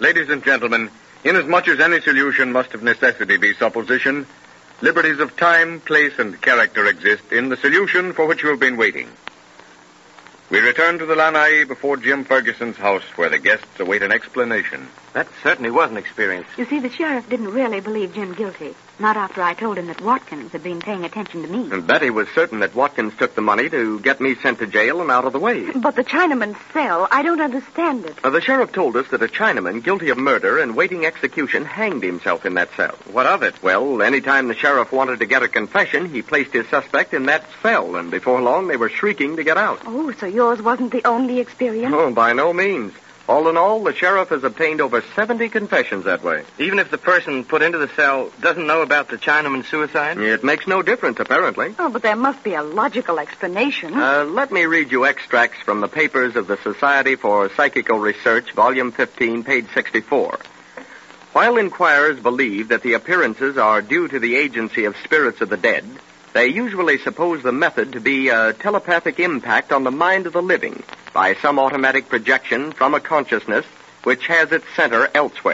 Ladies and gentlemen, inasmuch as any solution must of necessity be supposition, liberties of time, place, and character exist in the solution for which you have been waiting. We return to the Lanai before Jim Ferguson's house, where the guests await an explanation. That certainly was an experience. You see, the sheriff didn't really believe Jim guilty. Not after I told him that Watkins had been paying attention to me. And Betty was certain that Watkins took the money to get me sent to jail and out of the way. But the Chinaman's cell, I don't understand it. The sheriff told us that a Chinaman guilty of murder and waiting execution hanged himself in that cell. What of it? Well, any time the sheriff wanted to get a confession, he placed his suspect in that cell, and before long they were shrieking to get out. Oh, so yours wasn't the only experience? Oh, by no means. All in all, the sheriff has obtained over 70 confessions that way. Even if the person put into the cell doesn't know about the Chinaman's suicide? It makes no difference, apparently. Oh, but there must be a logical explanation. Let me read you extracts from the papers of the Society for Psychical Research, Volume 15, page 64. While inquirers believe that the appearances are due to the agency of spirits of the dead, they usually suppose the method to be a telepathic impact on the mind of the living by some automatic projection from a consciousness which has its center elsewhere.